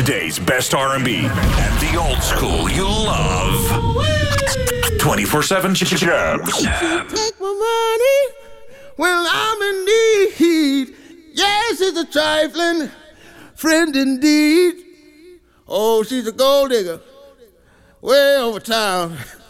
Today's best R&B and the old school you love. 24/7 Jabs. Take my money when I'm in need. Yes, it's a trifling friend indeed. Oh, she's a gold digger way over town.